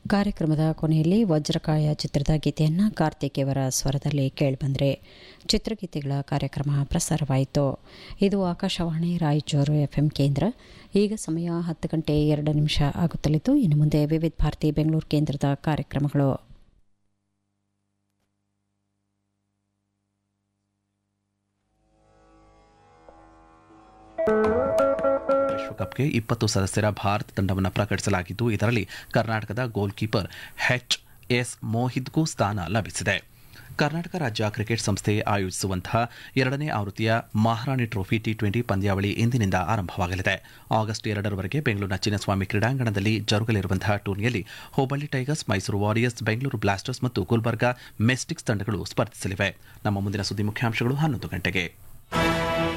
ಕಾರ್ಯಕ್ರಮದ ಕೊನೆಯಲ್ಲಿ ವಜ್ರಕಾಯ ಚಿತ್ರದ ಗೀತೆಯನ್ನು ಕಾರ್ತಿಕ್ ಅವರ ಸ್ವರದಲ್ಲಿ ಕೇಳಿಬಂದರೆ ಚಿತ್ರಗೀತೆಗಳ ಕಾರ್ಯಕ್ರಮ ಪ್ರಸಾರವಾಯಿತು. ಇದು ಆಕಾಶವಾಣಿ ರಾಯಚೂರು FM ಕೇಂದ್ರ. ಈಗ ಸಮಯ 10:02 ಆಗುತ್ತಲಿದ್ದು. ಇನ್ನು ಮುಂದೆ ವಿವಿಧ ಭಾರತಿ ಬೆಂಗಳೂರು ಕೇಂದ್ರದ ಕಾರ್ಯಕ್ರಮಗಳು. ವಿಶ್ವಕಪ್ಗೆ 20 ಸದಸ್ಯರ ಭಾರತ ತಂಡವನ್ನು ಪ್ರಕಟಿಸಲಾಗಿದ್ದು, ಇದರಲ್ಲಿ ಕರ್ನಾಟಕದ ಗೋಲ್ ಕೀಪರ್ H.S. ಮೋಹಿದ್ಗೂ ಸ್ಥಾನ ಲಭಿಸಿದೆ. ಕರ್ನಾಟಕ ರಾಜ್ಯ ಕ್ರಿಕೆಟ್ ಸಂಸ್ಥೆ ಆಯೋಜಿಸುವಂತಹ 2ನೇ ಆವೃತ್ತಿಯ ಮಹಾರಾಣಿ ಟ್ರೋಫಿ T20 ಪಂದ್ಯಾವಳಿ ಇಂದಿನಿಂದ ಆರಂಭವಾಗಲಿದೆ. ಆಗಸ್ಟ್ 2ರವರೆಗೆ ಬೆಂಗಳೂರಿನ ಚಿನ್ನಸ್ವಾಮಿ ಕ್ರೀಡಾಂಗಣದಲ್ಲಿ ಜರುಗಲಿರುವಂತಹ ಟೂರ್ನಿಯಲ್ಲಿ Hubballi tigers, Mysuru warriors, Bengaluru blasters ಮತ್ತು ಗುಲ್ಬರ್ಗಾ ಮೆಸ್ಟಿಕ್ಸ್ ತಂಡಗಳು ಸ್ಪರ್ಧಿಸಲಿವೆ. ನಮ್ಮ ಮುಂದಿನ ಸುದ್ದಿ ಮುಖ್ಯಾಂಶಗಳು 11 ಗಂಟೆಗೆ.